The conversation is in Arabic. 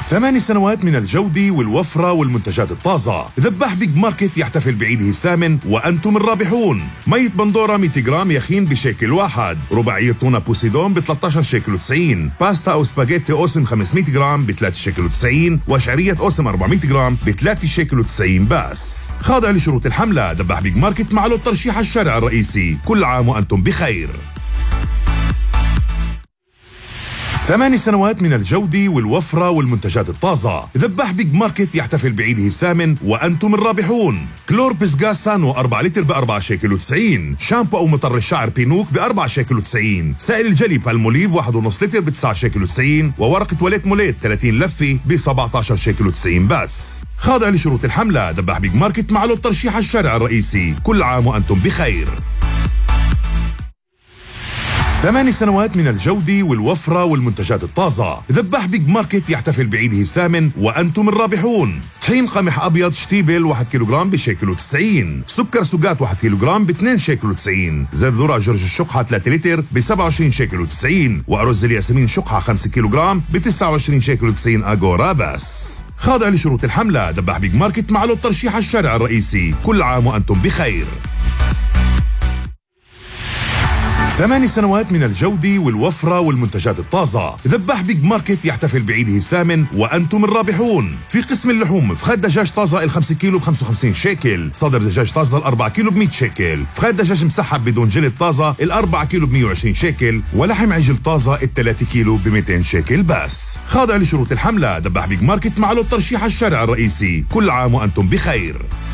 8 سنوات من الجودة والوفرة والمنتجات الطازة. ذباح بيج ماركت يحتفل بعيده الثامن وأنتم الرابحون. مية بندورة 100 جرام يخين بشيكل واحد. رباعية تونة بوسيدون ب 13 شيكل و90. باستا أو سباجيتي أوسم 500 جرام ب 3 شيكل و90. وشعرية أوسم 400 جرام ب 3 شيكل و90 بس. خاضع لشروط الحملة. ذباح بيج ماركت مع له ترشيح الشارع الرئيسي. كل عام وأنتم بخير. 8 سنوات من الجودة والوفرة والمنتجات الطازة. ذباح بيج ماركت يحتفل بعيده الثامن وأنتم الرابحون. كلور بيسغاس سانو 4 لتر ب 4 شيكل و90. شامبو أو مطر الشعر بينوك ب 4 شيكل و90. سائل الجلي بالموليف 1.5 لتر ب 9 شيكل و90. وورقة تواليت موليت 30 لفة ب 17 شيكل و90 بس. خاضع لشروط الحملة. ذباح بيج ماركت مع له ترشيح الشارع الرئيسي. كل عام وأنتم بخير. 8 سنوات من الجودة والوفرة والمنتجات الطازة. ذباح بيج ماركت يحتفل بعيده الثامن وأنتم الرابحون. طحين قمح أبيض شتيبل 1 كيلوغرام بشيكل و90. سكر سجات 1 كيلوغرام ب 2 شيكل و90. زيت ذرة جرج الشقحة 3 لتر ب 27 شيكل و90. وأرز الياسمين شقحة 5 كيلوغرام ب 29 شيكل و90 أجورا بس. خاضع لشروط الحملة. ذباح بيج ماركت مع له ترشيح الشارع الرئيسي. كل عام وأنتم بخير. 8 سنوات من الجودة والوفرة والمنتجات الطازة. ذباح بيج ماركت يحتفل بعيده الثامن وأنتم الرابحون. في قسم اللحوم فخاد دجاج طازة ال 5 كيلو ب 55 شيكل. صدر دجاج طازة ال 4 كيلو ب 100 شيكل. فخاد دجاج مسحب بدون جلد طازة ال 4 كيلو ب 120 شيكل. ولحم عجل طازة ال 3 كيلو ب 200 شيكل بس. خاضع لشروط الحملة. ذباح بيج ماركت مع له ترشيح الشارع الرئيسي. كل عام وأنتم بخير.